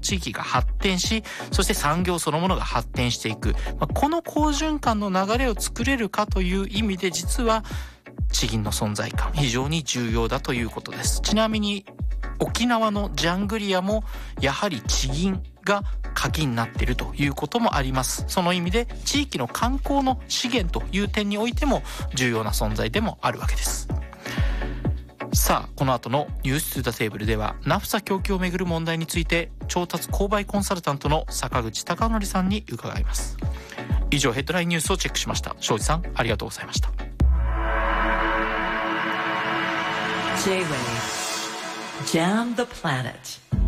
地域が発展し、そして産業そのものが発展していく、この好循環の流れを作れるかという意味で、実は地銀の存在感非常に重要だということです。ちなみに沖縄のジャングリアもやはり地銀が鍵になっているということもあります。その意味で地域の観光の資源という点においても重要な存在でもあるわけです。さあ、この後のニュースツーザテーブルではナフサ供給をめぐる問題について調達購買コンサルタントの坂口貴則さんに伺います。以上、ヘッドラインニュースをチェックしました。庄司さん、ありがとうございました。 J-Wave Jam the Planet